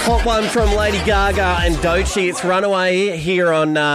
hot one from Lady Gaga and Doechii. It's Runway here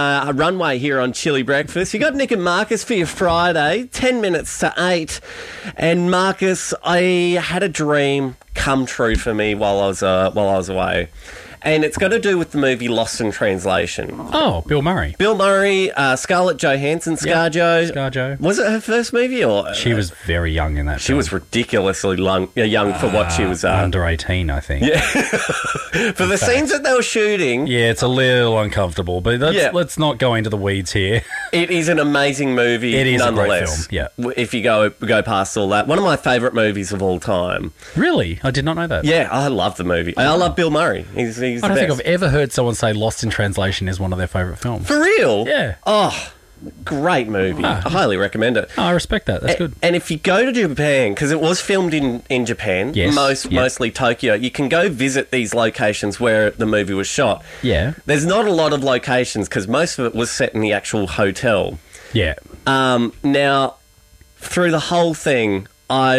on Chili Breakfast. You got Nick and Marcus for your Friday, 10 minutes to 8. And Marcus, I had a dream come true for me while I was away. And it's got to do with the movie Lost in Translation. Oh, Bill Murray. Bill Murray, Scarlett Johansson, ScarJo. ScarJo. Was it her first movie? Or She was very young in that She film. was ridiculously young for what she was. Under 18, I think. Yeah, For the scenes that they were shooting. yeah, it's a little uncomfortable, but let's not go into the weeds here. It is an amazing movie. It is a great nonetheless. film, yeah. If you go past all that, one of my favourite movies of all time. Really? I did not know that. Yeah, I love the movie. I love Bill Murray. He's the I don't think best. I've ever heard someone say Lost in Translation is one of their favourite films. For real? Yeah. Oh, great movie. I highly recommend it. Oh, I respect that. That's good. And if you go to Japan, because it was filmed in Japan, Yes, mostly Tokyo, you can go visit these locations where the movie was shot. Yeah. There's not a lot of locations because most of it was set in the actual hotel. Yeah. Now, through the whole thing, I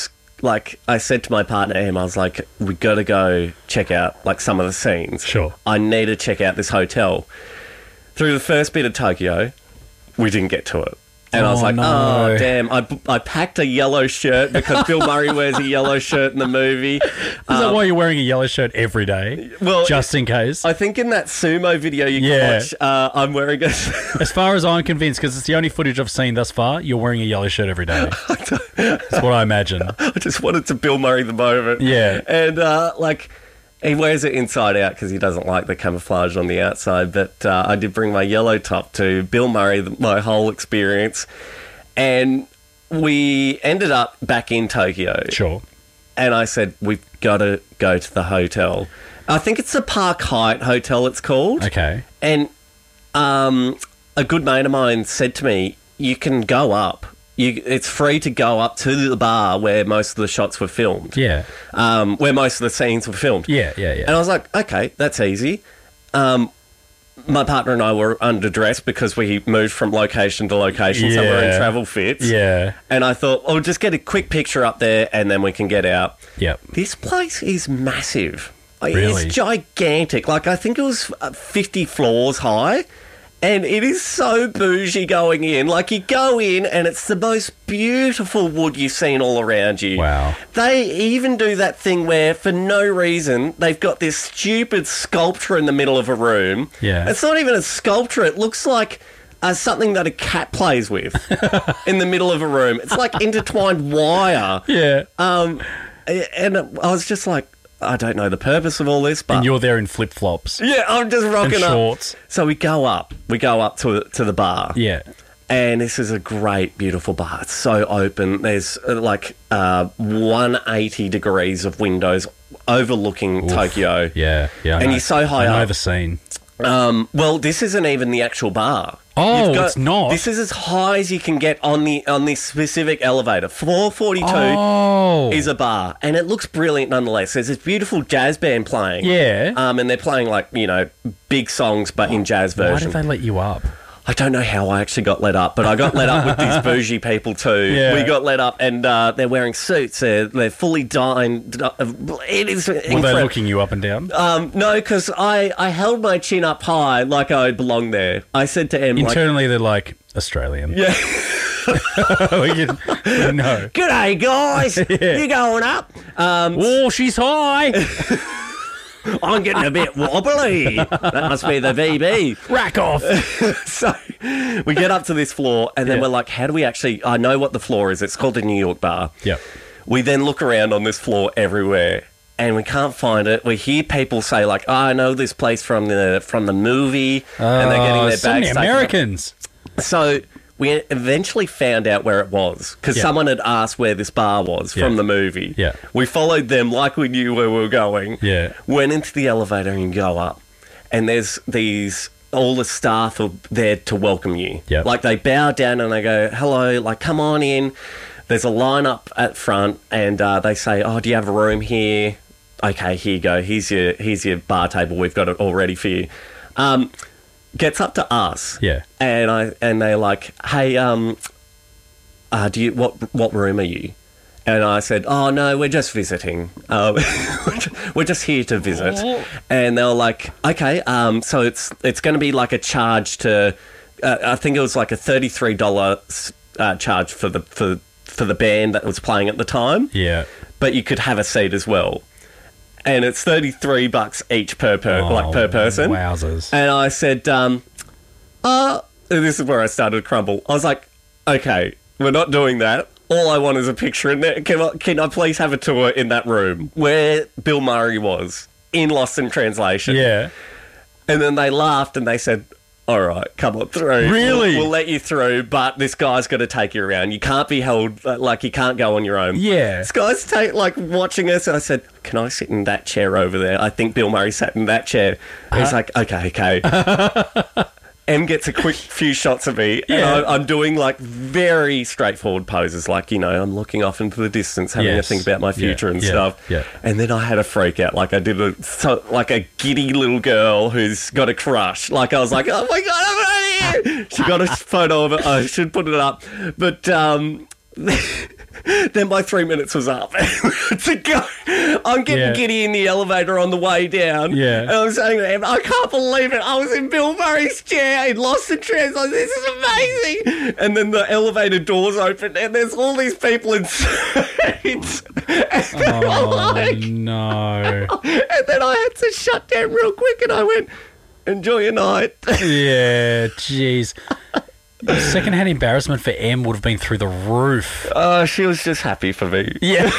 said to my partner, Em, I was like, we got to go check out, like, some of the scenes. Sure. I need to check out this hotel. Through the first bit of Tokyo, we didn't get to it. And I was like, no. oh, damn. I packed a yellow shirt because Bill Murray wears a yellow shirt in the movie. Is that why you're wearing a yellow shirt every day? Well, just in case? I think in that sumo video you can watch, I'm wearing a... As far as I'm convinced, because it's the only footage I've seen thus far, you're wearing a yellow shirt every day. That's what I imagine. I just wanted to Bill Murray the moment. Yeah. And, he wears it inside out because he doesn't like the camouflage on the outside. But I did bring my yellow top to Bill Murray, my whole experience. And we ended up back in Tokyo. Sure. And I said, we've got to go to the hotel. I think it's the Park Hyatt Hotel it's called. Okay. And a good mate of mine said to me, you can go up. It's free to go up to the bar where most of the shots were filmed. Yeah. Where most of the scenes were filmed. Yeah. And I was like, okay, that's easy. My partner and I were underdressed because we moved from location to location, so we're in travel fits. Yeah. And I thought, oh, just get a quick picture up there and then we can get out. Yep. This place is massive. Really? It's gigantic. Like, I think it was 50 floors high. And it is so bougie going in. Like, you go in and it's the most beautiful wood you've seen all around you. Wow. They even do that thing where, for no reason, they've got this stupid sculpture in the middle of a room. Yeah. It's not even a sculpture. It looks like something that a cat plays with in the middle of a room. It's like intertwined wire. Yeah. And I was just like, I don't know the purpose of all this, but... And you're there in flip-flops. Yeah, I'm just rocking and up. shorts. So we go up. We go up to the bar. Yeah. And this is a great, beautiful bar. It's so open. There's 180 degrees of windows overlooking Tokyo. Yeah. And you're so high I know up. the scene. Well, this isn't even the actual bar. Oh, it's not? This is as high as you can get on this specific elevator. Floor 42 is a bar, and it looks brilliant nonetheless. There's this beautiful jazz band playing. Yeah. And they're playing, big songs, but in jazz version. Why did they let you up? I don't know how I actually got let up, but I got let up with these bougie people too. Yeah. We got let up, and they're wearing suits. They're fully dined. It is incredible. Were they looking you up and down? No, because I held my chin up high like I belonged there. I said to Em, Internally, they're like, Australian. yeah. No. G'day, guys. You going up? Oh, she's high. I'm getting a bit wobbly. That must be the VB. Rack off. So we get up to this floor, and then Yeah. we're like, how do we actually... I know what the floor is. It's called a New York bar. Yep. We then look around on this floor everywhere, and we can't find it. We hear people say, like, oh, I know this place from the movie, and they're getting their so many bags taken up. Americans. So we eventually found out where it was because Yeah. someone had asked where this bar was from the movie. Yeah. We followed them like we knew where we were going. Yeah. Went into the elevator and go up. And there's all the staff are there to welcome you. Yep. Like, they bow down and they go, hello, like, come on in. There's a line up at front, and they say, oh, do you have a room here? Okay, here you go. Here's your bar table. We've got it all ready for you. Gets up to us. Yeah. And they're like, hey, what room are you? And I said, oh, no, we're just visiting. We're just here to visit. And they were like, okay, so it's going to be like a charge to, I think it was like a $33 charge for the band that was playing at the time. Yeah. But you could have a seat as well. And it's $33 each per person. Wowzers. And I said, this is where I started to crumble. I was like, okay, we're not doing that. All I want is a picture in there. Can I please have a tour in that room where Bill Murray was in Lost in Translation? Yeah. And then they laughed and they said, all right, come on through. Really? We'll let you through, but this guy's got to take you around. You can't be held, like you can't go on your own. Yeah. This guy's watching us, and I said, can I sit in that chair over there? I think Bill Murray sat in that chair. And he's like, okay. M gets a quick few shots of me, and I'm doing like very straightforward poses, like, you know, I'm looking off into the distance, having to think about my future and stuff. Yeah. And then I had a freak out, like I did like a giddy little girl who's got a crush. Like I was like, oh my God, I'm out here. She got a photo of it. I should put it up, but then my 3 minutes was up. To go, I'm getting giddy in the elevator on the way down. Yeah. And I'm saying to him, I can't believe it. I was in Bill Murray's chair in Lost in Translation. This is amazing. And then the elevator doors open and there's all these people in seats. Oh, no. And then I had to shut down real quick and I went, enjoy your night. Yeah, jeez. Secondhand embarrassment for M would have been through the roof. She was just happy for me. Yeah.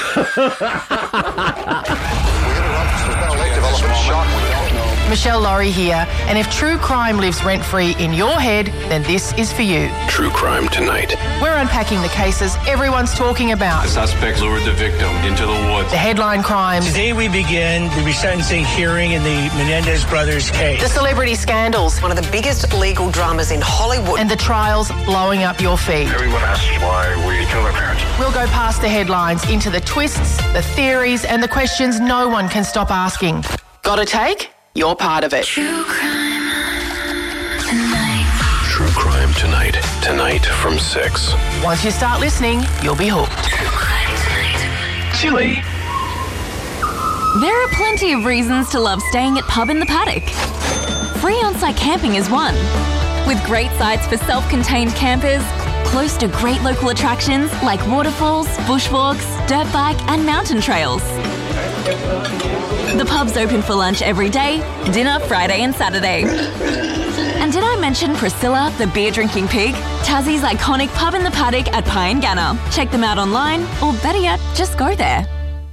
Michelle Laurie here, and if true crime lives rent-free in your head, then this is for you. True Crime Tonight. We're unpacking the cases everyone's talking about. The suspect lured the victim into the woods. The headline crimes. Today we begin the resentencing hearing in the Menendez brothers case. The celebrity scandals. One of the biggest legal dramas in Hollywood. And the trials blowing up your feed. Everyone asks why we kill our parents. We'll go past the headlines into the twists, the theories, and the questions no one can stop asking. Got a take? You're part of it. True Crime Tonight. Tonight from 6. Once you start listening, you'll be hooked. Chili. There are plenty of reasons to love staying at Pub in the Paddock. Free on-site camping is one. With great sites for self-contained campers, close to great local attractions like waterfalls, bushwalks, dirt bike and mountain trails. The pub's open for lunch every day, dinner Friday and Saturday. And did I mention Priscilla, the beer-drinking pig? Tassie's iconic Pub in the Paddock at Pyengana. Check them out online, or better yet, just go there.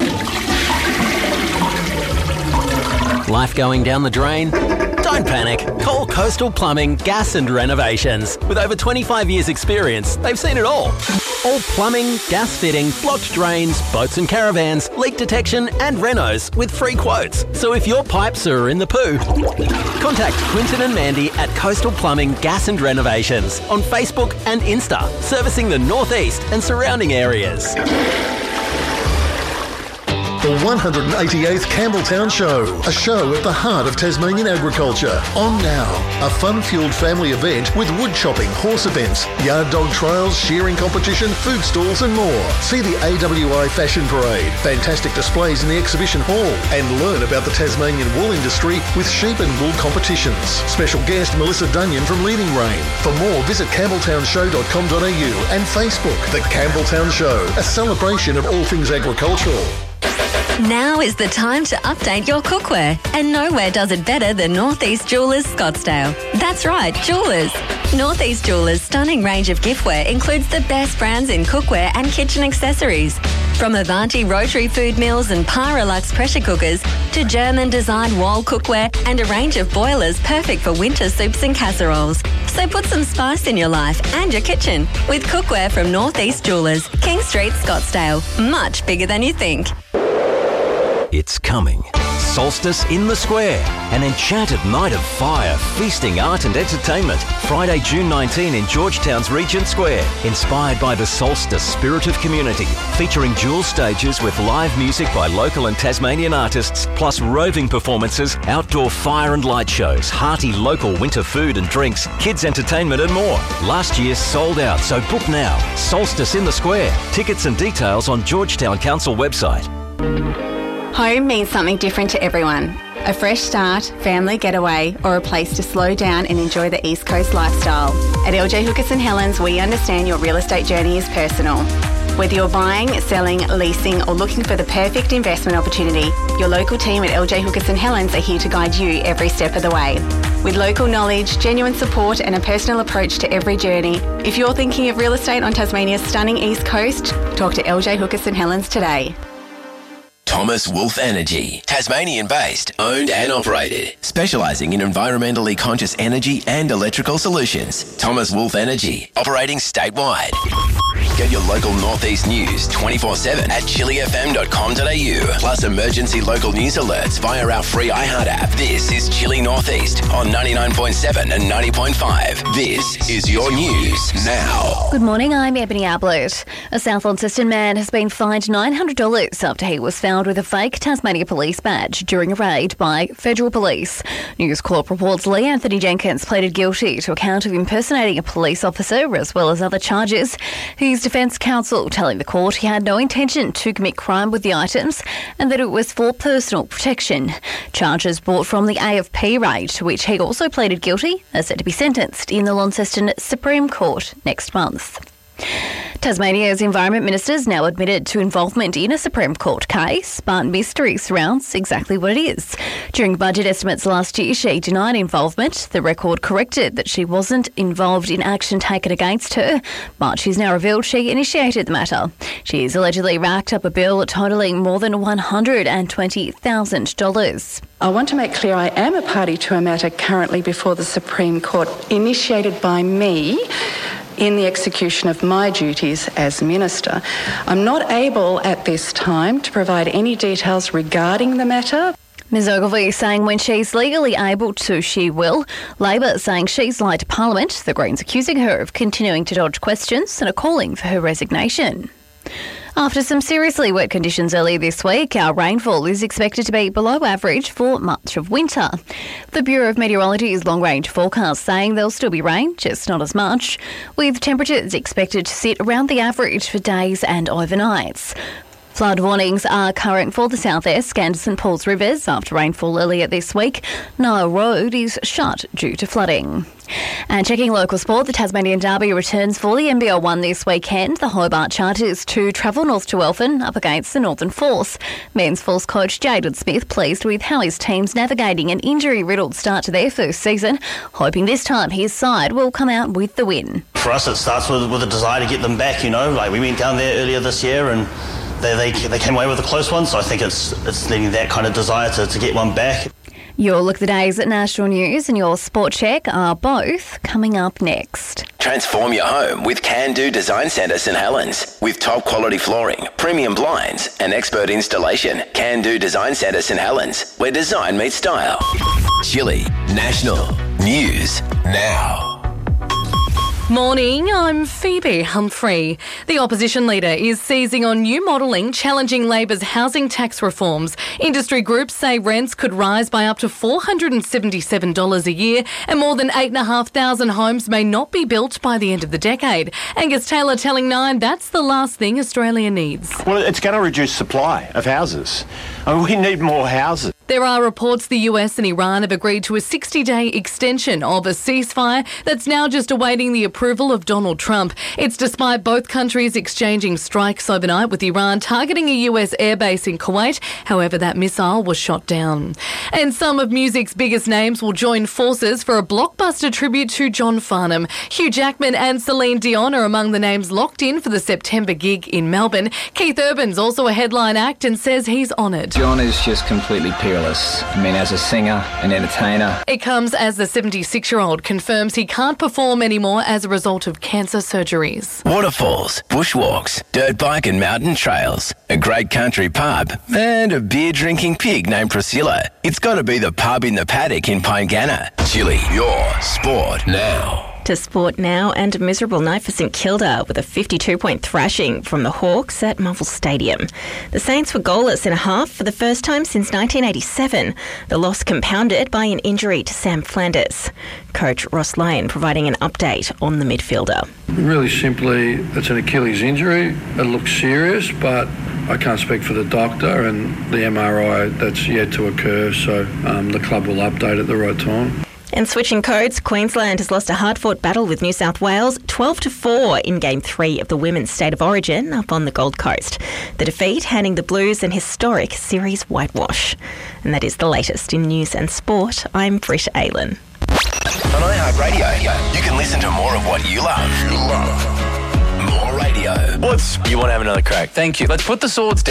Life going down the drain? Don't panic. Call Coastal Plumbing, Gas and Renovations. With over 25 years experience, they've seen it all. All plumbing, gas fitting, blocked drains, boats and caravans, leak detection and renos with free quotes. So if your pipes are in the poo, contact Quinton and Mandy at Coastal Plumbing, Gas and Renovations on Facebook and Insta, servicing the Northeast and surrounding areas. The 188th Campbelltown Show, a show at the heart of Tasmanian agriculture. On now, a fun-fueled family event with wood chopping, horse events, yard dog trials, shearing competition, food stalls and more. See the AWI Fashion Parade, fantastic displays in the exhibition hall, and learn about the Tasmanian wool industry with sheep and wool competitions. Special guest Melissa Dunyan from Leading Rein. For more, visit campbelltownshow.com.au and Facebook. The Campbelltown Show, a celebration of all things agricultural. Now is the time to update your cookware, and nowhere does it better than Northeast Jewelers Scottsdale. That's right, Jewelers. Northeast Jewelers' stunning range of giftware includes the best brands in cookware and kitchen accessories. From Avanti rotary food mills and Paralux pressure cookers to German-designed wall cookware and a range of boilers perfect for winter soups and casseroles. So put some spice in your life and your kitchen with cookware from Northeast Jewelers, King Street, Scottsdale. Much bigger than you think. It's coming. Solstice in the Square, an enchanted night of fire, feasting, art and entertainment. Friday, June 19 in Georgetown's Regent Square. Inspired by the Solstice spirit of community, featuring dual stages with live music by local and Tasmanian artists, plus roving performances, outdoor fire and light shows, hearty local winter food and drinks, kids entertainment and more. Last year sold out, so book now. Solstice in the Square. Tickets and details on Georgetown Council website. Home means something different to everyone. A fresh start, family getaway, or a place to slow down and enjoy the East Coast lifestyle. At LJ Hooker St Helens, we understand your real estate journey is personal. Whether you're buying, selling, leasing, or looking for the perfect investment opportunity, your local team at LJ Hooker St Helens are here to guide you every step of the way. With local knowledge, genuine support, and a personal approach to every journey, if you're thinking of real estate on Tasmania's stunning East Coast, talk to LJ Hooker St Helens today. Thomas Wolf Energy, Tasmanian-based, owned and operated, specialising in environmentally conscious energy and electrical solutions. Thomas Wolf Energy, operating statewide. Get your local Northeast news 24/7 at chilifm.com.au, plus emergency local news alerts via our free iHeart app. This is Chili Northeast on 99.7 and 90.5. This is your news now. Good morning, I'm Ebony Ablett. A South Launceston man has been fined $900 after he was found with a fake Tasmania police badge during a raid by federal police. News Corp reports Lee Anthony Jenkins pleaded guilty to a count of impersonating a police officer as well as other charges. His defence counsel telling the court he had no intention to commit crime with the items and that it was for personal protection. Charges brought from the AFP raid, to which he also pleaded guilty, are set to be sentenced in the Launceston Supreme Court next month. Tasmania's Environment Minister's now admitted to involvement in a Supreme Court case, but mystery surrounds exactly what it is. During budget estimates last year, she denied involvement. The record corrected that she wasn't involved in action taken against her, but she's now revealed she initiated the matter. She's allegedly racked up a bill totalling more than $120,000. I want to make clear I am a party to a matter currently before the Supreme Court, initiated by me in the execution of my duties as Minister. I'm not able at this time to provide any details regarding the matter. Ms Ogilvie saying when she's legally able to, she will. Labor saying she's lied to Parliament. The Greens accusing her of continuing to dodge questions and are calling for her resignation. After some seriously wet conditions earlier this week, our rainfall is expected to be below average for much of winter. The Bureau of Meteorology's long-range forecast saying there'll still be rain, just not as much, with temperatures expected to sit around the average for days and overnights. Flood warnings are current for the South Esk and St Paul's rivers after rainfall earlier this week. Nile Road is shut due to flooding. And checking local sport, the Tasmanian Derby returns for the NBL1 this weekend. The Hobart Chargers to travel north to Elphin up against the Northern Force. Men's Force coach Jaden Smith pleased with how his team's navigating an injury-riddled start to their first season, hoping this time his side will come out with the win. For us, it starts with a desire to get them back, you know. Like we went down there earlier this year and they came away with a close one, so I think it's needing that kind of desire to get one back. Your Look at the Days at National News and your Sport Check are both coming up next. Transform your home with Can Do Design Centre St Helens. With top quality flooring, premium blinds and expert installation. Can Do Design Centre St Helens, where design meets style. Chile National News Now. Morning, I'm Phoebe Humphrey. The opposition leader is seizing on new modelling challenging Labor's housing tax reforms. Industry groups say rents could rise by up to $477 a year and more than 8,500 homes may not be built by the end of the decade. Angus Taylor telling Nine that's the last thing Australia needs. Well, it's going to reduce supply of houses. I mean, we need more houses. There are reports the US and Iran have agreed to a 60-day extension of a ceasefire that's now just awaiting the approval of Donald Trump. It's despite both countries exchanging strikes overnight, with Iran targeting a US airbase in Kuwait. However, that missile was shot down. And some of music's biggest names will join forces for a blockbuster tribute to John Farnham. Hugh Jackman and Celine Dion are among the names locked in for the September gig in Melbourne. Keith Urban's also a headline act and says he's honoured. John is just completely peerless. I mean, as a singer, an entertainer. It comes as the 76-year-old confirms he can't perform anymore as a a result of cancer surgeries. Waterfalls, bushwalks, dirt bike and mountain trails, a great country pub, and a beer-drinking pig named Priscilla. It's got to be the pub in the paddock in Pyngana. Chili, your sport now. To sport now, and a miserable night for St Kilda with a 52-point thrashing from the Hawks at Marvel Stadium. The Saints were goalless in a half for the first time since 1987. The loss compounded by an injury to Sam Flanders. Coach Ross Lyon providing an update on the midfielder. Really simply, it's an Achilles injury. It looks serious, but I can't speak for the doctor, and the MRI, that's yet to occur, so the club will update at the right time. And switching codes, Queensland has lost a hard-fought battle with New South Wales 12-4 in Game 3 of the Women's State of Origin up on the Gold Coast. The defeat handing the Blues an historic series whitewash. And that is the latest in news and sport. I'm Britta Aylan. On iHeartRadio, you can listen to more of what you love. More radio. You want to have another crack? Thank you. Let's put the swords down.